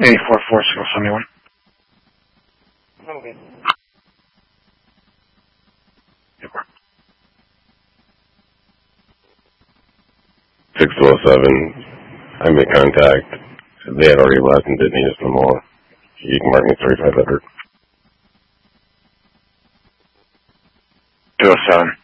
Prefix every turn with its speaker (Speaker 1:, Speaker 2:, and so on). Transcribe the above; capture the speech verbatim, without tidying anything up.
Speaker 1: eight four four six seven one.
Speaker 2: Okay.
Speaker 3: six two oh seven, I made contact. They had already left and didn't need us no more. You can mark me thirty-five hundred.
Speaker 1: two oh seven.